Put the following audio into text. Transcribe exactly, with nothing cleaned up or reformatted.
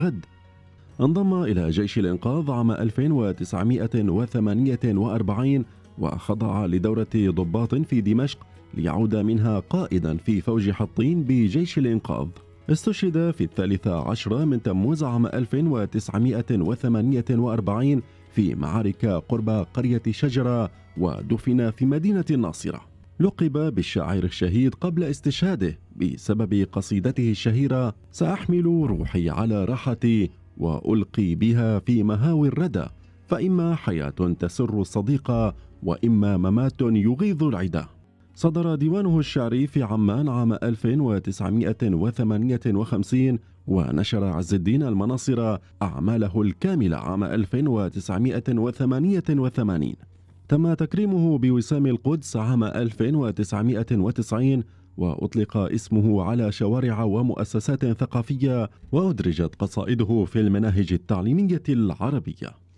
غد. انضم إلى جيش الإنقاذ عام ألف وتسعمائة وثمانية وأربعين وخضع لدورة ضباط في دمشق ليعود منها قائدا في فوج حطين بجيش الإنقاذ. استشهد في الثالث عشر من تموز عام ألف وتسعمائة وثمانية وأربعين في معارك قرب قرية شجرة، ودفن في مدينة الناصرة. لقب بالشاعر الشهيد قبل استشهاده بسبب قصيدته الشهيرة: سأحمل روحي على راحتي وألقي بها في مهاوي الردى، فإما حياة تسر الصديق وإما ممات يغيظ العدا. صدر ديوانه الشعري في عمان عام ألف وتسعمائة وثمانية وخمسين، ونشر عز الدين المناصر أعماله الكاملة عام ألف وتسعمائة وثمانية وثمانين. تم تكريمه بوسام القدس عام ألف وتسعمائة وتسعين، وأطلق اسمه على شوارع ومؤسسات ثقافية، وأدرجت قصائده في المناهج التعليمية العربية.